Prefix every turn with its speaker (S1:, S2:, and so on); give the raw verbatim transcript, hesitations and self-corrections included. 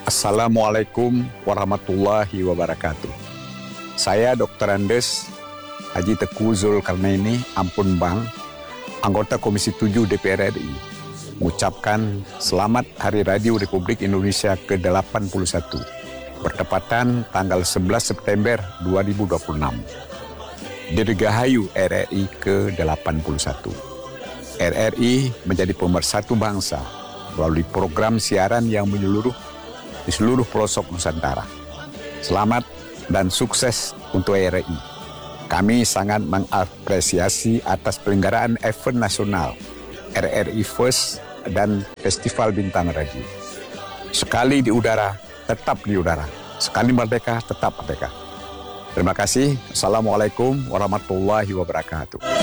S1: Assalamualaikum warahmatullahi wabarakatuh. Saya dokter Andes Haji Teguh Zulkarnaini Ampun Bang, anggota Komisi tujuh D P R R I, mengucapkan selamat Hari Radio Republik Indonesia ke delapan puluh satu, bertepatan tanggal sebelas September dua ribu dua puluh enam. Dirgahayu R R I ke delapan puluh satu. R R I menjadi pemersatu bangsa melalui program siaran yang menyeluruh di seluruh pelosok Nusantara. Selamat dan sukses untuk R R I. Kami sangat mengapresiasi atas penyelenggaraan event nasional R R I First dan Festival Bintang Radio. Sekali di udara, tetap di udara. Sekali merdeka, tetap merdeka. Terima kasih. Assalamualaikum warahmatullahi wabarakatuh.